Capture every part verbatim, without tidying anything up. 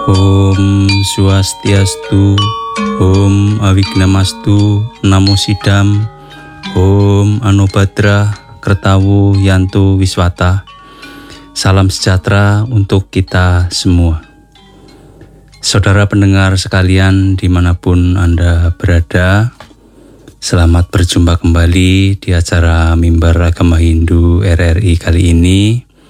Om Swastiastu, Om Awignamastu, Namo Sidam, Om Anubhadra, Kertawu Yantu Wiswata. Salam sejahtera untuk kita semua. Saudara pendengar sekalian dimanapun Anda berada, selamat berjumpa kembali di acara Mimbar Agama Hindu R R I kali ini.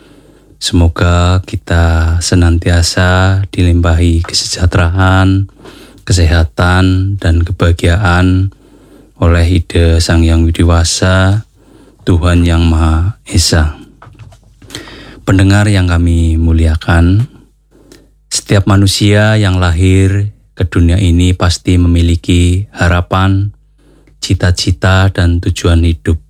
Semoga kita senantiasa dilimpahi kesejahteraan, kesehatan, dan kebahagiaan oleh Ida Sang Yang Widiwasa, Tuhan Yang Maha Esa. Pendengar yang kami muliakan, setiap manusia yang lahir ke dunia ini pasti memiliki harapan, cita-cita, dan tujuan hidup.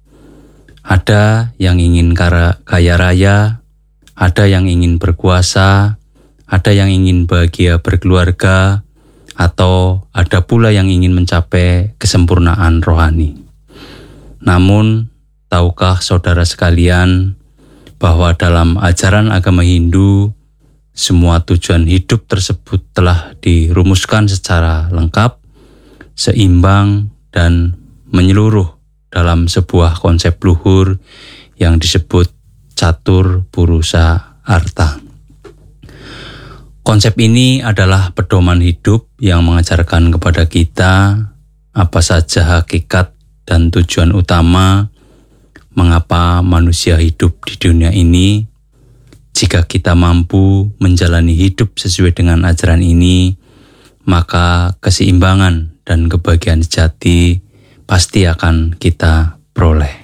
Ada yang ingin kaya raya, ada yang ingin berkuasa, ada yang ingin bahagia berkeluarga, atau ada pula yang ingin mencapai kesempurnaan rohani. Namun, tahukah saudara sekalian bahwa dalam ajaran agama Hindu, semua tujuan hidup tersebut telah dirumuskan secara lengkap, seimbang, dan menyeluruh dalam sebuah konsep luhur yang disebut Catur Purusa Artha. Konsep ini adalah pedoman hidup yang mengajarkan kepada kita apa saja hakikat dan tujuan utama mengapa manusia hidup di dunia ini. Jika kita mampu menjalani hidup sesuai dengan ajaran ini, maka keseimbangan dan kebahagiaan sejati pasti akan kita peroleh.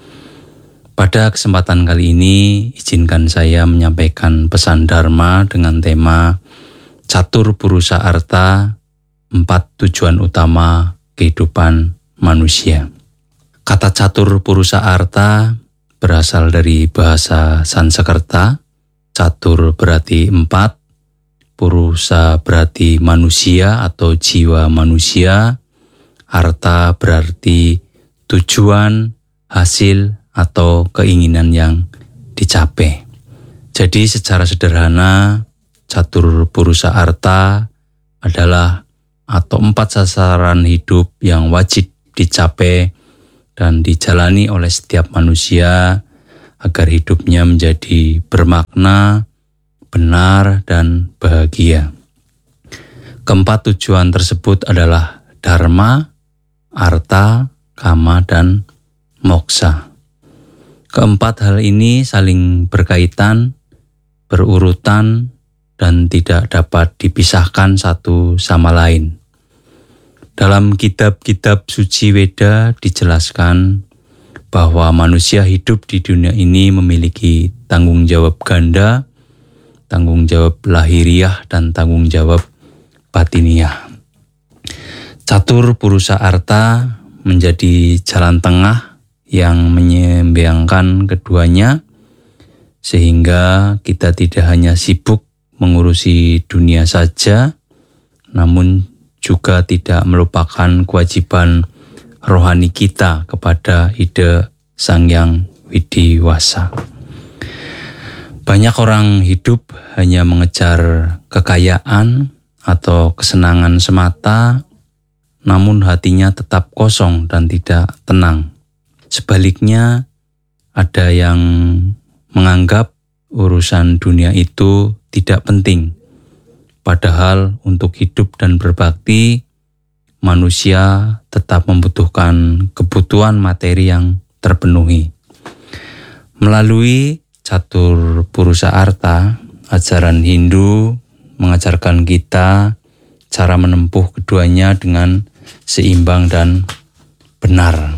Pada kesempatan kali ini, izinkan saya menyampaikan pesan Dharma dengan tema Catur Purusa Artha, empat tujuan utama kehidupan manusia. Kata Catur Purusa Artha berasal dari bahasa Sanskerta. Catur berarti empat, Purusa berarti manusia atau jiwa manusia, Artha berarti tujuan, hasil, atau keinginan yang dicapai. Jadi secara sederhana, Catur Purusa Artha adalah atau empat sasaran hidup yang wajib dicapai dan dijalani oleh setiap manusia agar hidupnya menjadi bermakna, benar, dan bahagia. Keempat tujuan tersebut adalah Dharma, Artha, Kama, dan Moksa. Keempat hal ini saling berkaitan, berurutan, dan tidak dapat dipisahkan satu sama lain. Dalam kitab-kitab suci Weda dijelaskan bahwa manusia hidup di dunia ini memiliki tanggung jawab ganda, tanggung jawab lahiriah, dan tanggung jawab batiniah. Catur Purusa Artha menjadi jalan tengah yang menyeimbangkan keduanya, sehingga kita tidak hanya sibuk mengurusi dunia saja, namun juga tidak melupakan kewajiban rohani kita kepada Ida Sang Yang Widiwasa. Banyak orang hidup hanya mengejar kekayaan atau kesenangan semata, namun hatinya tetap kosong dan tidak tenang. Sebaliknya, ada yang menganggap urusan dunia itu tidak penting. Padahal untuk hidup dan berbakti, manusia tetap membutuhkan kebutuhan materi yang terpenuhi. Melalui Catur Purusa Artha, ajaran Hindu mengajarkan kita cara menempuh keduanya dengan seimbang dan benar.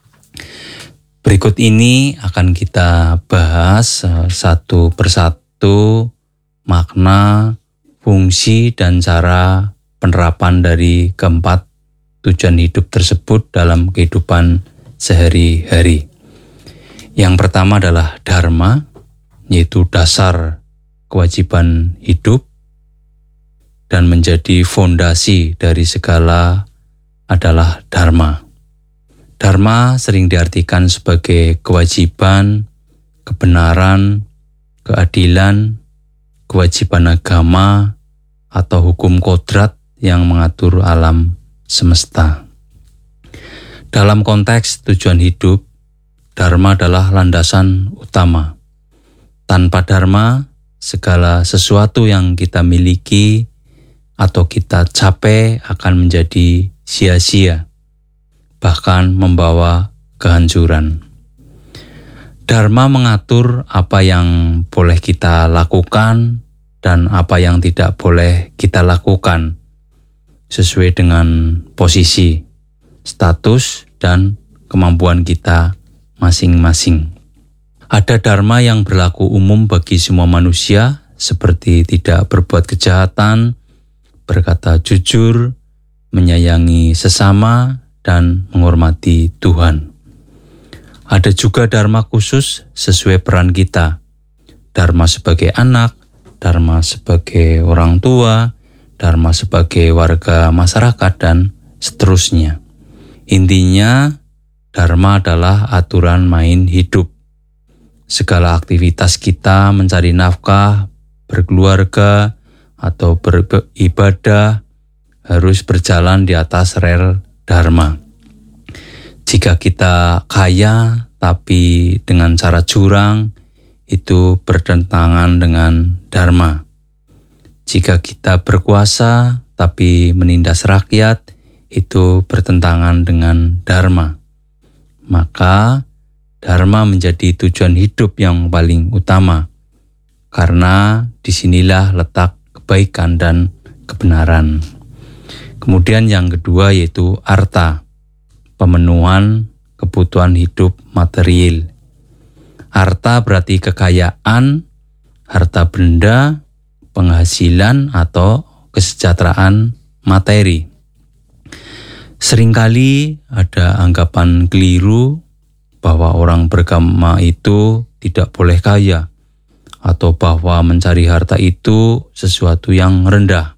Berikut ini akan kita bahas satu persatu makna, fungsi, dan cara penerapan dari keempat tujuan hidup tersebut dalam kehidupan sehari-hari. Yang pertama adalah Dharma, yaitu dasar kewajiban hidup dan menjadi fondasi dari segala adalah Dharma. Dharma sering diartikan sebagai kewajiban, kebenaran, keadilan, kewajiban agama, atau hukum kodrat yang mengatur alam semesta. Dalam konteks tujuan hidup, dharma adalah landasan utama. Tanpa dharma, segala sesuatu yang kita miliki atau kita capai akan menjadi sia-sia, bahkan membawa kehancuran. Dharma mengatur apa yang boleh kita lakukan dan apa yang tidak boleh kita lakukan sesuai dengan posisi, status, dan kemampuan kita masing-masing. Ada dharma yang berlaku umum bagi semua manusia, seperti tidak berbuat kejahatan, berkata jujur, menyayangi sesama, dan menghormati Tuhan. Ada juga dharma khusus sesuai peran kita. Dharma sebagai anak, dharma sebagai orang tua, dharma sebagai warga masyarakat, dan seterusnya. Intinya, dharma adalah aturan main hidup. Segala aktivitas kita mencari nafkah, berkeluarga, atau beribadah harus berjalan di atas rel dharma. Jika kita kaya tapi dengan cara curang, itu bertentangan dengan dharma. Jika kita berkuasa tapi menindas rakyat, itu bertentangan dengan dharma. Maka dharma menjadi tujuan hidup yang paling utama, karena disinilah letak kebaikan dan kebenaran. Kemudian yang kedua yaitu arta, pemenuhan kebutuhan hidup material. Harta berarti kekayaan, harta benda, penghasilan atau kesejahteraan materi. Seringkali ada anggapan keliru bahwa orang beragama itu tidak boleh kaya, atau bahwa mencari harta itu sesuatu yang rendah.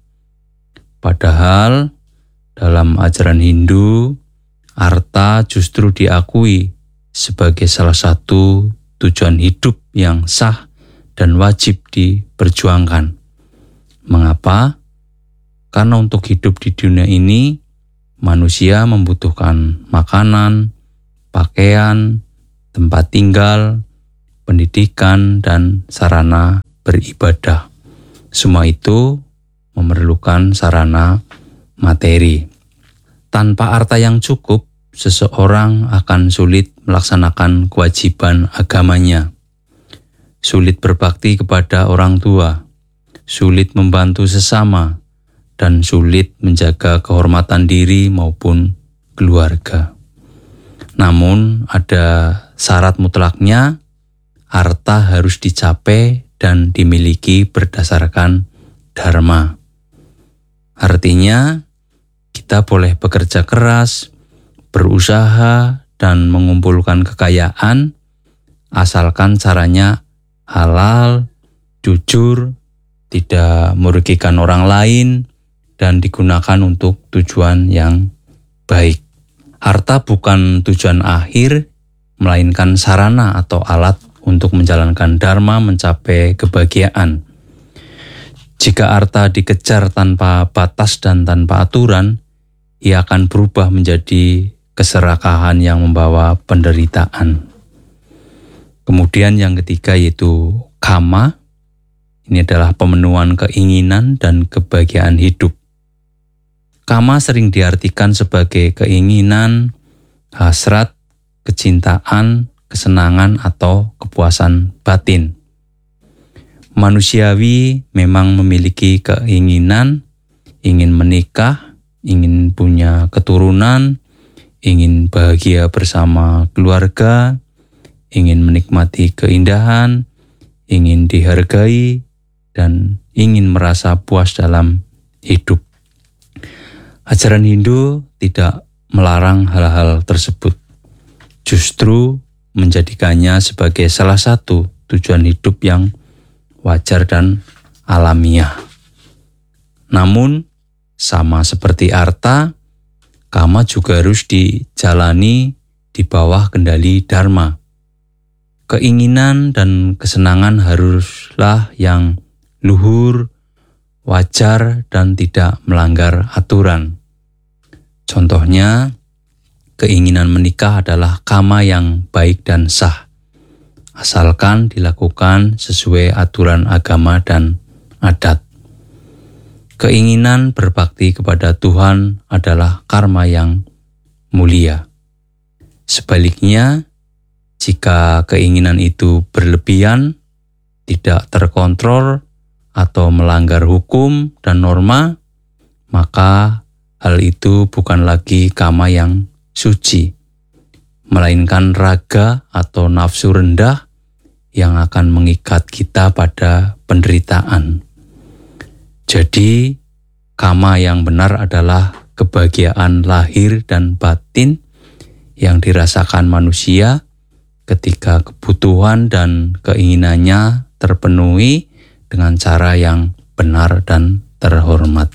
Padahal dalam ajaran Hindu, harta justru diakui sebagai salah satu tujuan hidup yang sah dan wajib diperjuangkan. Mengapa? Karena untuk hidup di dunia ini, manusia membutuhkan makanan, pakaian, tempat tinggal, pendidikan, dan sarana beribadah. Semua itu memerlukan sarana materi. Tanpa harta yang cukup, seseorang akan sulit melaksanakan kewajiban agamanya, sulit berbakti kepada orang tua, sulit membantu sesama, dan sulit menjaga kehormatan diri maupun keluarga. Namun ada syarat mutlaknya, harta harus dicapai dan dimiliki berdasarkan dharma. Artinya, kita boleh bekerja keras, berusaha, dan mengumpulkan kekayaan, asalkan caranya halal, jujur, tidak merugikan orang lain, dan digunakan untuk tujuan yang baik. Harta bukan tujuan akhir, melainkan sarana atau alat untuk menjalankan dharma mencapai kebahagiaan. Jika harta dikejar tanpa batas dan tanpa aturan, ia akan berubah menjadi keserakahan yang membawa penderitaan. Kemudian yang ketiga yaitu kama. Ini adalah pemenuhan keinginan dan kebahagiaan hidup. Kama sering diartikan sebagai keinginan, hasrat, kecintaan, kesenangan, atau kepuasan batin. Manusiawi memang memiliki keinginan, ingin menikah, ingin punya keturunan, ingin bahagia bersama keluarga, ingin menikmati keindahan, ingin dihargai, dan ingin merasa puas dalam hidup. Ajaran Hindu tidak melarang hal-hal tersebut, justru menjadikannya sebagai salah satu tujuan hidup yang wajar dan alamiah. Namun, sama seperti harta, kama juga harus dijalani di bawah kendali dharma. Keinginan dan kesenangan haruslah yang luhur, wajar, dan tidak melanggar aturan. Contohnya, keinginan menikah adalah kama yang baik dan sah, asalkan dilakukan sesuai aturan agama dan adat. Keinginan berbakti kepada Tuhan adalah karma yang mulia. Sebaliknya, jika keinginan itu berlebihan, tidak terkontrol, atau melanggar hukum dan norma, maka hal itu bukan lagi kama yang suci, melainkan raga atau nafsu rendah yang akan mengikat kita pada penderitaan. Jadi, kama yang benar adalah kebahagiaan lahir dan batin yang dirasakan manusia ketika kebutuhan dan keinginannya terpenuhi dengan cara yang benar dan terhormat.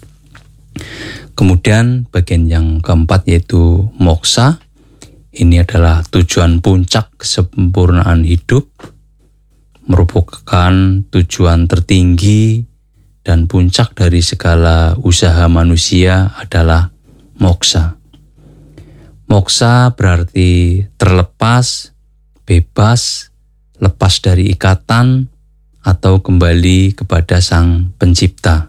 Kemudian bagian yang keempat yaitu moksa. Ini adalah tujuan puncak kesempurnaan hidup, merupakan tujuan tertinggi dan puncak dari segala usaha manusia adalah moksa. Moksa berarti terlepas, bebas, lepas dari ikatan, atau kembali kepada Sang Pencipta.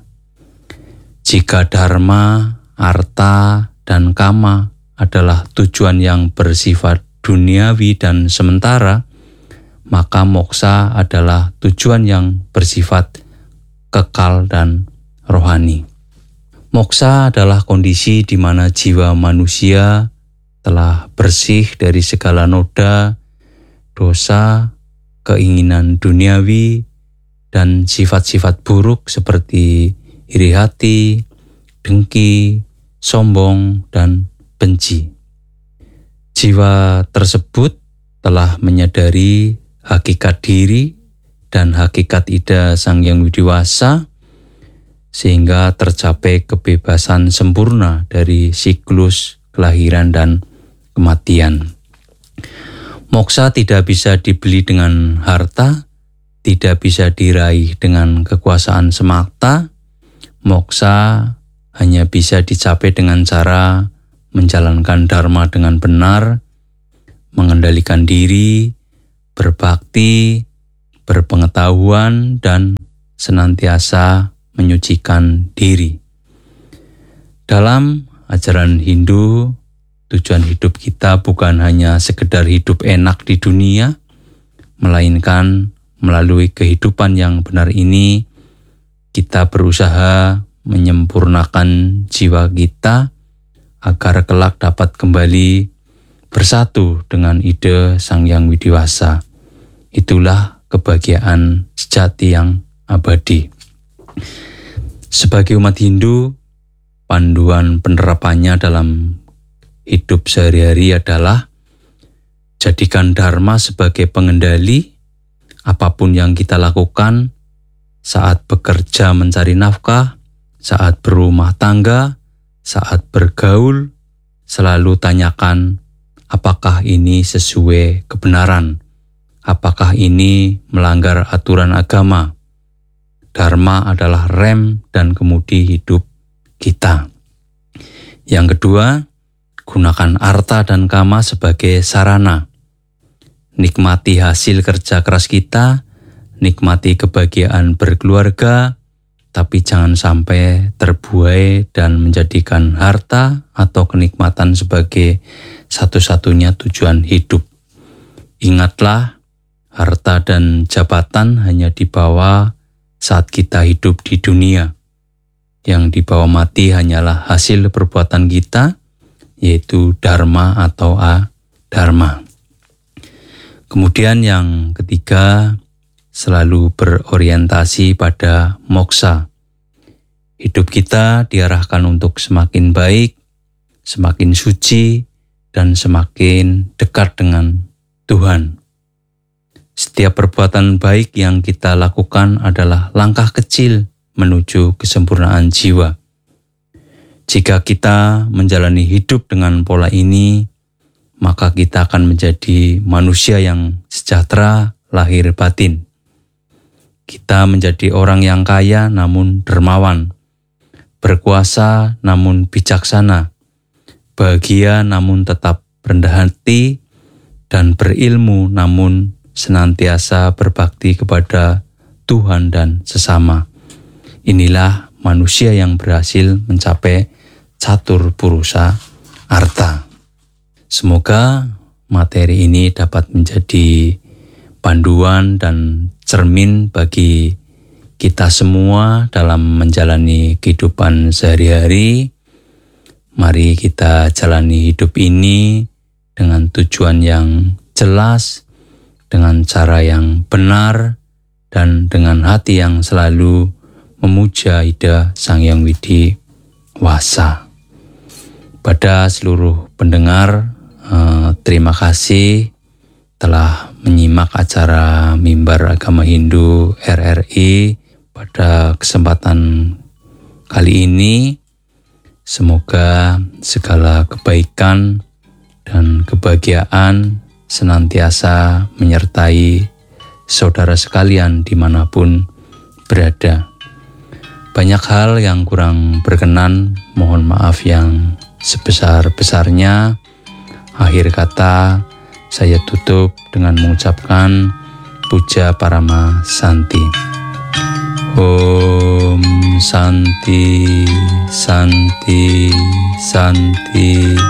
Jika dharma, arta, dan kama adalah tujuan yang bersifat duniawi dan sementara, maka moksa adalah tujuan yang bersifat kekal dan rohani. Moksa adalah kondisi di mana jiwa manusia telah bersih dari segala noda, dosa, keinginan duniawi, dan sifat-sifat buruk seperti iri hati, dengki, sombong, dan benci. Jiwa tersebut telah menyadari hakikat diri dan hakikat ida Sang Hyang Widiwasa, sehingga tercapai kebebasan sempurna dari siklus kelahiran dan kematian. Moksa tidak bisa dibeli dengan harta, tidak bisa diraih dengan kekuasaan semata. Moksa hanya bisa dicapai dengan cara menjalankan dharma dengan benar, mengendalikan diri, berbakti, berpengetahuan, dan senantiasa menyucikan diri. Dalam ajaran Hindu, tujuan hidup kita bukan hanya sekedar hidup enak di dunia, melainkan melalui kehidupan yang benar ini, kita berusaha menyempurnakan jiwa kita agar kelak dapat kembali bersatu dengan ide Sang Hyang Widiwasa. Itulah kebahagiaan sejati yang abadi. Sebagai umat Hindu, panduan penerapannya dalam hidup sehari-hari adalah jadikan dharma sebagai pengendali apapun yang kita lakukan saat bekerja mencari nafkah, saat berumah tangga, saat bergaul. Selalu tanyakan, apakah ini sesuai kebenaran? Apakah ini melanggar aturan agama? Dharma adalah rem dan kemudi hidup kita. Yang kedua, gunakan arta dan kama sebagai sarana. Nikmati hasil kerja keras kita, nikmati kebahagiaan berkeluarga, tapi jangan sampai terbuai dan menjadikan harta atau kenikmatan sebagai satu-satunya tujuan hidup. Ingatlah, harta dan jabatan hanya dibawa saat kita hidup di dunia. Yang dibawa mati hanyalah hasil perbuatan kita, yaitu dharma atau adharma. Kemudian yang ketiga, selalu berorientasi pada moksa. Hidup kita diarahkan untuk semakin baik, semakin suci, dan semakin dekat dengan Tuhan. Setiap perbuatan baik yang kita lakukan adalah langkah kecil menuju kesempurnaan jiwa. Jika kita menjalani hidup dengan pola ini, maka kita akan menjadi manusia yang sejahtera lahir batin. kita menjadi orang yang kaya namun dermawan, berkuasa namun bijaksana, bahagia namun tetap rendah hati, dan berilmu namun senantiasa berbakti kepada Tuhan dan sesama. Inilah manusia yang berhasil mencapai catur purusa arta. Semoga materi ini dapat menjadi panduan dan cermin bagi kita semua dalam menjalani kehidupan sehari-hari. Mari kita jalani hidup ini dengan tujuan yang jelas, dengan cara yang benar, dan dengan hati yang selalu memuja Ida Sang Hyang Widi Wasa. Pada seluruh pendengar, eh, terima kasih telah menyimak acara Mimbar Agama Hindu R R I pada kesempatan kali ini. Semoga segala kebaikan dan kebahagiaan senantiasa menyertai saudara sekalian dimanapun berada. Banyak hal yang kurang berkenan, mohon maaf yang sebesar-besarnya. Akhir kata, saya tutup dengan mengucapkan Puja Parama Santi. Om Santi, Santi, Santi.